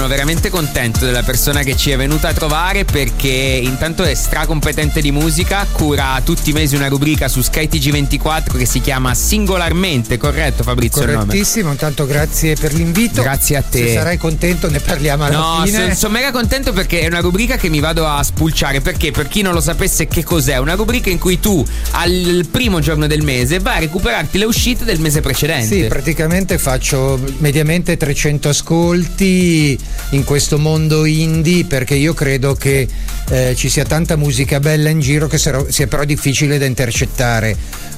sono veramente contento della persona che ci è venuta a trovare, perché intanto è stracompetente di musica, cura tutti i mesi una rubrica su Sky TG24 che si chiama Singolarmente, corretto Fabrizio? Correttissimo, intanto grazie per l'invito. Grazie a te. Se sarai contento ne parliamo alla fine. No, sono mega contento perché è una rubrica che mi vado a spulciare, perché per chi non lo sapesse che cos'è, una rubrica in cui tu al primo giorno del mese vai a recuperarti le uscite del mese precedente. Sì, praticamente faccio mediamente 300 ascolti in questo mondo indie, perché io credo che ci sia tanta musica bella in giro che sia però difficile da intercettare.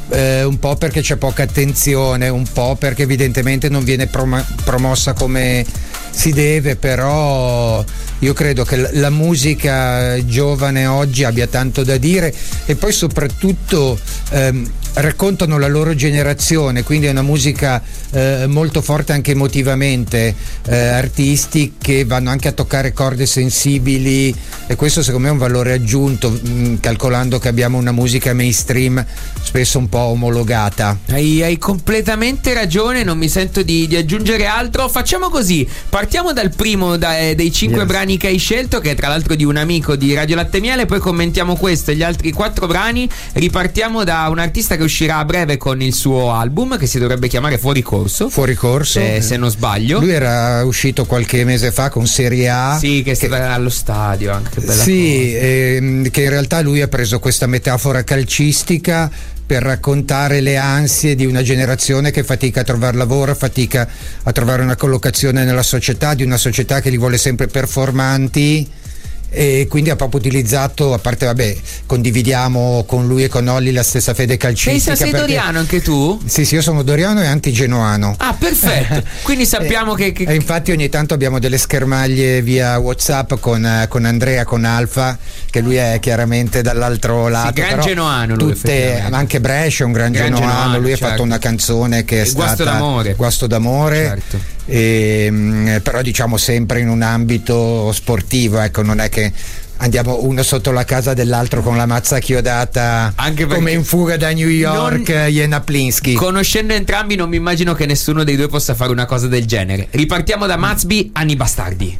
Un po' perché c'è poca attenzione, un po' perché evidentemente non viene promossa come si deve, però io credo che la musica giovane oggi abbia tanto da dire, e poi soprattutto raccontano la loro generazione, quindi è una musica molto forte anche emotivamente, artisti che vanno anche a toccare corde sensibili, e questo secondo me è un valore aggiunto, calcolando che abbiamo una musica mainstream spesso un po' omologata. Hai completamente ragione, non mi sento di aggiungere altro. Facciamo così, partiamo dal primo dei 5 brani che hai scelto, che è tra l'altro di un amico di Radio Latte Miele, poi commentiamo questo e gli altri 4 brani. Ripartiamo da un artista che uscirà a breve con il suo album, che si dovrebbe chiamare Fuori Corso, se non sbaglio. Lui era uscito qualche mese fa con Serie A, sì, che è stata allo stadio anche, bella sì, che in realtà lui ha preso questa metafora calcistica per raccontare le ansie di una generazione che fatica a trovare lavoro, fatica a trovare una collocazione nella società, di una società che li vuole sempre performanti, e quindi ha proprio utilizzato, a parte condividiamo con lui e con Olli la stessa fede calcistica. Sei doriano anche tu? Sì, io sono doriano e antigenoano. Ah, perfetto. Quindi sappiamo che e infatti ogni tanto abbiamo delle schermaglie via WhatsApp con Andrea, con Alfa, che lui è chiaramente dall'altro lato. Sì, gran genoano lui, anche Brescia è un gran genoano. Lui ha fatto una canzone che è stata Guasto d'amore. Certo. Però diciamo sempre in un ambito sportivo, ecco, non è che andiamo uno sotto la casa dell'altro con la mazza chiodata, anche come in Fuga da New York, Jena Plinsky. Conoscendo entrambi non mi immagino che nessuno dei due possa fare una cosa del genere. Ripartiamo da Matsby, Anni bastardi.